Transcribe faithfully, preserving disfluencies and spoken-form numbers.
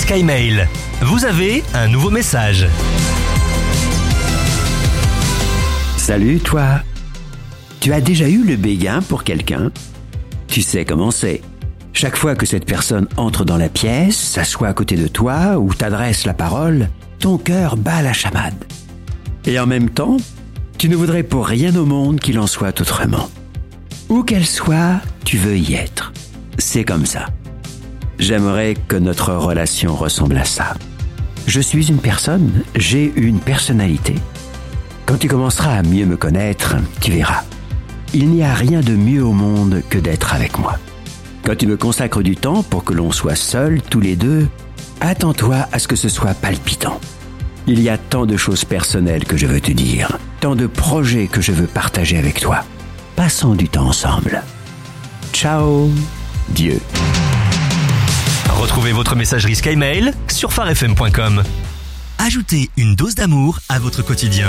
SkyMail. Vous avez un nouveau message. Salut toi. Tu as déjà eu le béguin pour quelqu'un? Tu sais comment c'est. Chaque fois que cette personne entre dans la pièce, s'assoit à côté de toi ou t'adresse la parole, ton cœur bat la chamade. Et en même temps, tu ne voudrais pour rien au monde qu'il en soit autrement. Où qu'elle soit, tu veux y être. C'est comme ça. J'aimerais que notre relation ressemble à ça. Je suis une personne, j'ai une personnalité. Quand tu commenceras à mieux me connaître, tu verras. Il n'y a rien de mieux au monde que d'être avec moi. Quand tu me consacres du temps pour que l'on soit seuls, tous les deux, attends-toi à ce que ce soit palpitant. Il y a tant de choses personnelles que je veux te dire, tant de projets que je veux partager avec toi. Passons du temps ensemble. Ciao, Dieu. Retrouvez votre messagerie SkyMail sur phare f m point com. Ajoutez une dose d'amour à votre quotidien.